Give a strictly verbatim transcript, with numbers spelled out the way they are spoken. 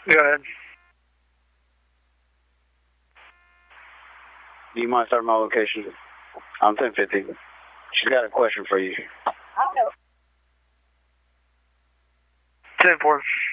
Go ahead. Do you mind starting my location? I'm ten fifty. She's got a question for you. ten four.